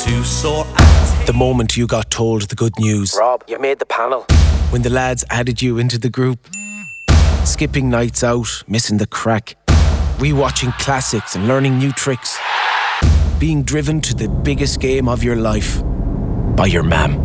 too sore at. The moment you got told the good news. Rob, you made the panel. When the lads added you into the group. Skipping nights out, missing the crack. Rewatching classics and learning new tricks. Being driven to the biggest game of your life by your mam.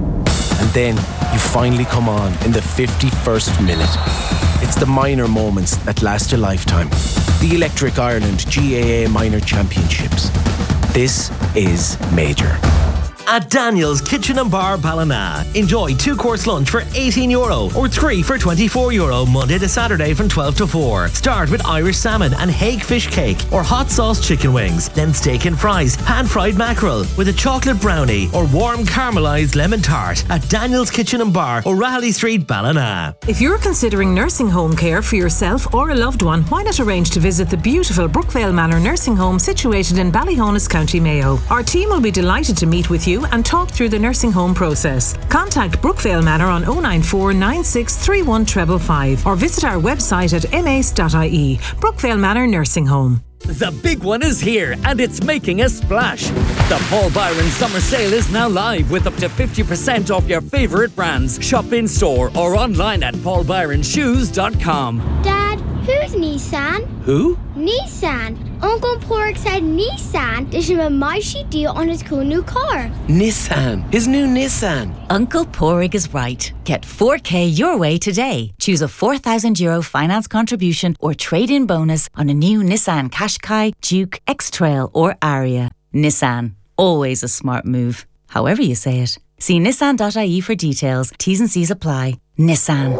And then you finally come on in the 51st minute. It's the minor moments that last a lifetime. The Electric Ireland GAA Minor Championships. This is major. At Daniel's Kitchen and Bar Ballina, enjoy 2-course lunch for €18 or 3 for €24 Monday to Saturday from 12 to 4. Start with Irish salmon and hakefish cake or hot sauce chicken wings, then steak and fries, pan-fried mackerel with a chocolate brownie or warm caramelised lemon tart at Daniel's Kitchen and Bar, O'Reilly Street, Ballina. If you're considering nursing home care for yourself or a loved one, why not arrange to visit the beautiful Brookvale Manor Nursing Home situated in Ballyhonus, County Mayo. Our team will be delighted to meet with you and talk through the nursing home process. Contact Brookvale Manor on 094 9631 555 or visit our website at mace.ie. Brookvale Manor Nursing Home. The big one is here and it's making a splash. The Paul Byron Summer Sale is now live with up to 50% off your favourite brands. Shop in store or online at paulbyronshoes.com. Dad, who's Nissan? Who? Nissan. Uncle Pork said Nissan. There's a mighty deal on his cool new car. Nissan. His new Nissan. Uncle Porig is right. Get 4K your way today. Choose a €4,000 finance contribution or trade-in bonus on a new Nissan Qashqai, Duke, X-Trail or Aria. Nissan. Always a smart move. However you say it. See nissan.ie for details. T's and C's apply. Nissan.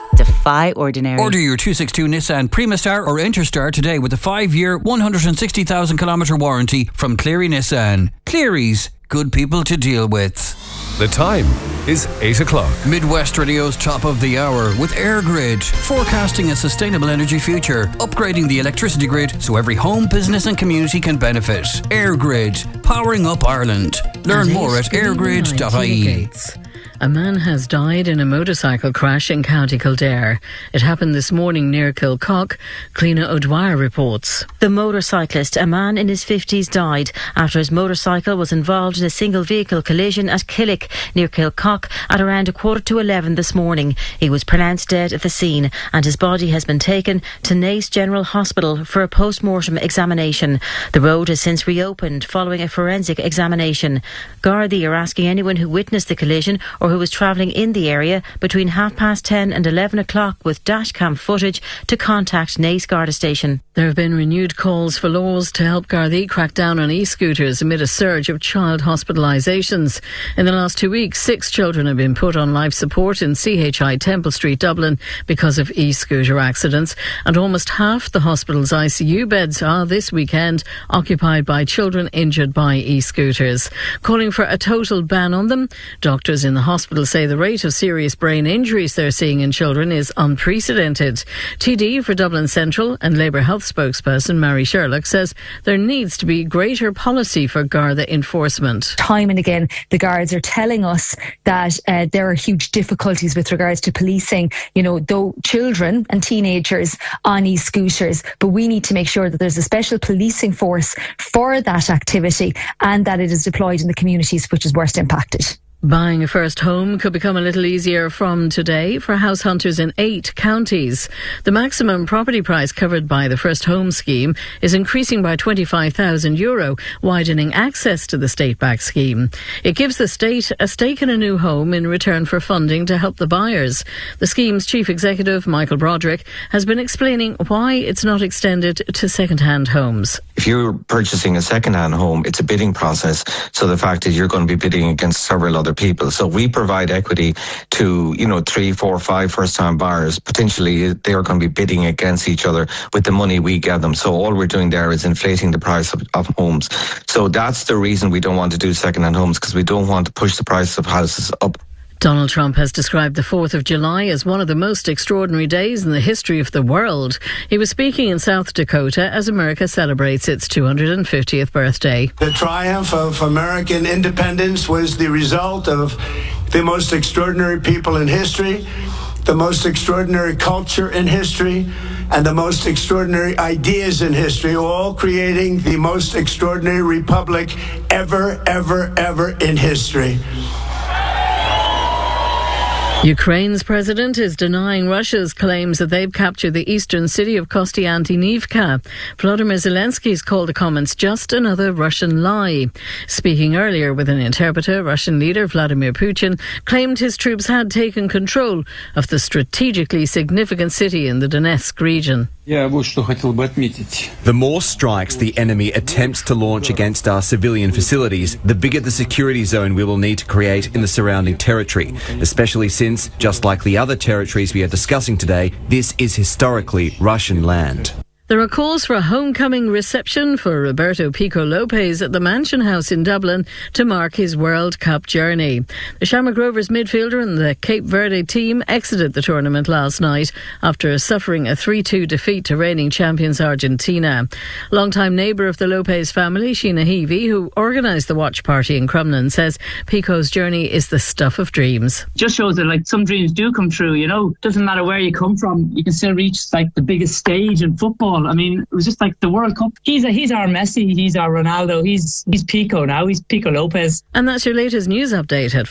Defy ordinary. Order your 262 Nissan Primastar or Interstar today with a 5-year, 160,000 kilometre warranty from Cleary Nissan. Cleary's, good people to deal with. The time is 8 o'clock. Midwest Radio's top of the hour with AirGrid, forecasting a sustainable energy future, upgrading the electricity grid so every home, business and community can benefit. AirGrid, powering up Ireland. Learn more at airgrid.ie. A man has died in a motorcycle crash in County Kildare. It happened this morning near Kilcock. Cliona O'Dwyer reports. The motorcyclist, a man in his 50s, died after his motorcycle was involved in a single vehicle collision at Killick near Kilcock at around 11:15 this morning. He was pronounced dead at the scene and his body has been taken to Naas General Hospital for a post-mortem examination. The road has since reopened following a forensic examination. Gardaí are asking anyone who witnessed the collision or who was travelling in the area between 10:30 and 11 o'clock with dashcam footage to contact Naas Garda Station. There have been renewed calls for laws to help Gardaí crack down on e-scooters amid a surge of child hospitalisations. In the last 2 weeks, 6 children have been put on life support in CHI Temple Street, Dublin, because of e-scooter accidents, and almost half the hospital's ICU beds are this weekend occupied by children injured by e-scooters. Calling for a total ban on them, doctors in the hospital say the rate of serious brain injuries they're seeing in children is unprecedented. TD for Dublin Central and Labour Health spokesperson Mary Sherlock says there needs to be greater policy for Garda enforcement. Time and again, the guards are telling us that there are huge difficulties with regards to policing, though children and teenagers on e-scooters, but we need to make sure that there's a special policing force for that activity and that it is deployed in the communities which is worst impacted. Buying a first home could become a little easier from today for house hunters in 8 counties. The maximum property price covered by the First Home scheme is increasing by €25,000, widening access to the state-backed scheme. It gives the state a stake in a new home in return for funding to help the buyers. The scheme's chief executive, Michael Broderick, has been explaining why it's not extended to second-hand homes. If you're purchasing a second-hand home, it's a bidding process. So the fact is you're going to be bidding against several other people. So we provide equity to, 3, 4, 5 first-time buyers. Potentially, they're going to be bidding against each other with the money we give them. So all we're doing there is inflating the price of homes. So that's the reason we don't want to do second-hand homes, because we don't want to push the price of houses up. Donald Trump has described the 4th of July as one of the most extraordinary days in the history of the world. He was speaking in South Dakota as America celebrates its 250th birthday. The triumph of American independence was the result of the most extraordinary people in history. the most extraordinary culture in history, and the most extraordinary ideas in history, all creating the most extraordinary republic ever in history. Ukraine's president is denying Russia's claims that they've captured the eastern city of Kostiantynivka. Volodymyr Zelensky's called the comments just another Russian lie. Speaking earlier with an interpreter, Russian leader Vladimir Putin claimed his troops had taken control of the strategically significant city in the Donetsk region. The more strikes the enemy attempts to launch against our civilian facilities, the bigger the security zone we will need to create in the surrounding territory, especially since, just like the other territories we are discussing today, this is historically Russian land. There are calls for a homecoming reception for Roberto Pico Lopez at the Mansion House in Dublin to mark his World Cup journey. The Shamrock Rovers midfielder and the Cape Verde team exited the tournament last night after suffering a 3-2 defeat to reigning champions Argentina. Longtime neighbour of the Lopez family, Sheena Heavey, who organised the watch party in Crumlin, says Pico's journey is the stuff of dreams. Just shows that some dreams do come true, Doesn't matter where you come from, you can still reach the biggest stage in football. I mean, it was just the World Cup. He's our Messi, he's our Ronaldo, he's Pico now, he's Pico Lopez. And that's your latest news update at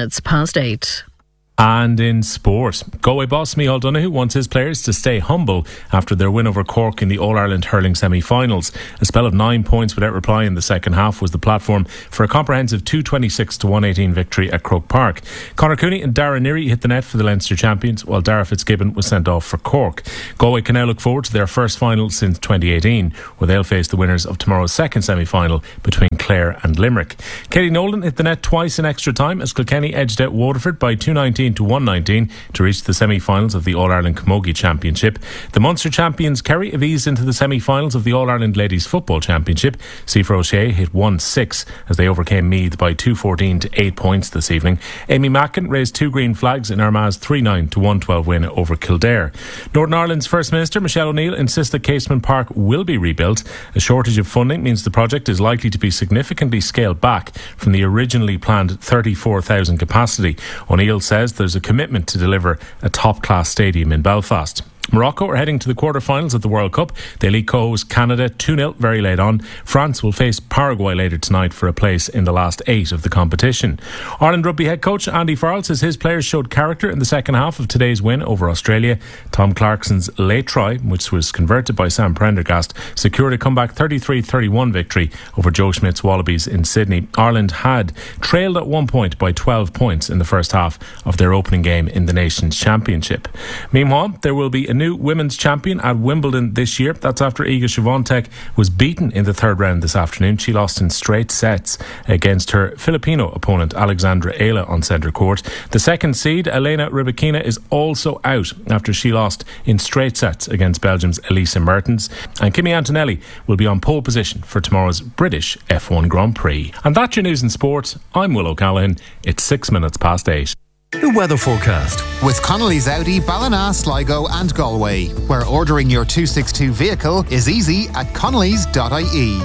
8:04. And in sport, Galway boss Micheál Donoghue wants his players to stay humble after their win over Cork in the All-Ireland hurling semi-finals. A spell of 9 points without reply in the second half was the platform for a comprehensive 226-118 victory at Croke Park. Conor Cooney and Dara Neary hit the net for the Leinster champions, while Dara Fitzgibbon was sent off for Cork. Galway can now look forward to their first final since 2018, where they'll face the winners of tomorrow's second semi-final between Clare and Limerick. Katie Nolan hit the net twice in extra time as Kilkenny edged out Waterford by 219 to 119 to reach the semi-finals of the All-Ireland Camogie Championship. The Munster champions Kerry have eased into the semi-finals of the All-Ireland Ladies Football Championship. Siofra O'Shea hit 1-6 as they overcame Meath by 214 to 8 points this evening. Amy Mackin raised 2 green flags in Armagh's 3-9 to 112 win over Kildare. Northern Ireland's First Minister Michelle O'Neill insists that Casement Park will be rebuilt. A shortage of funding means the project is likely to be significantly scaled back from the originally planned 34,000 capacity. O'Neill says there's a commitment to deliver a top-class stadium in Belfast. Morocco are heading to the quarter-finals at the World Cup. They lead co-host Canada 2-0 very late on. France will face Paraguay later tonight for a place in the last 8 of the competition. Ireland rugby head coach Andy Farrell says his players showed character in the second half of today's win over Australia. Tom Clarkson's late try, which was converted by Sam Prendergast, secured a comeback 33-31 victory over Joe Schmidt's Wallabies in Sydney. Ireland had trailed at one point by 12 points in the first half of their opening game in the Nations Championship. Meanwhile, there will be a new women's champion at Wimbledon this year. That's after Iga Swiatek was beaten in the third round this afternoon. She lost in straight sets against her Filipino opponent Alexandra Ayla on centre court. The second seed, Elena Rybakina, is also out after she lost in straight sets against Belgium's Elisa Mertens. And Kimi Antonelli will be on pole position for tomorrow's British F1 Grand Prix. And that's your news in sport. I'm Will O'Callaghan. It's 8:06. The weather forecast with Connolly's Audi, Ballina, Sligo and Galway, where ordering your 262 vehicle is easy at connellys.ie.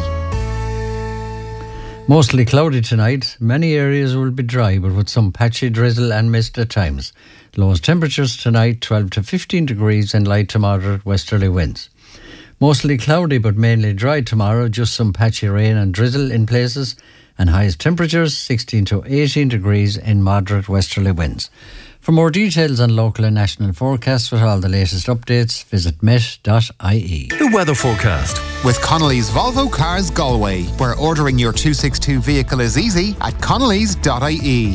Mostly cloudy tonight. Many areas will be dry, but with some patchy drizzle and mist at times. Lowest temperatures tonight 12 to 15 degrees and light to moderate westerly winds. Mostly cloudy but mainly dry tomorrow, just some patchy rain and drizzle in places, and highest temperatures 16 to 18 degrees in moderate westerly winds. For more details on local and national forecasts with all the latest updates, visit met.ie. The weather forecast with Connolly's Volvo Cars Galway, where ordering your 262 vehicle is easy at connellys.ie.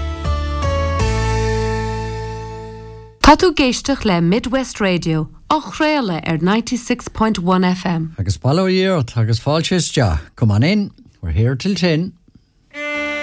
Tá tú géisteach le Midwest Radio, ach réile 96.1 FM. Agus balló iarth, agus fáilte is deach. Come on in, we're here till 10.